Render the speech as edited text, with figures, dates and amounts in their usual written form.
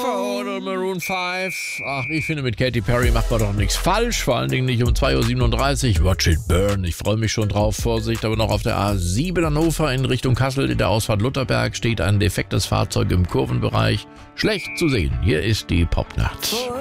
oder Maroon 5. Ach, ich finde, mit Katy Perry macht man doch nichts falsch. Vor allen Dingen nicht um 2.37 Uhr. Watch it burn. Ich freue mich schon drauf. Vorsicht, aber noch auf der A7 Hannover in Richtung Kassel. In der Ausfahrt Lutherberg steht ein defektes Fahrzeug im Kurvenbereich. Schlecht zu sehen. Hier ist die Popnacht.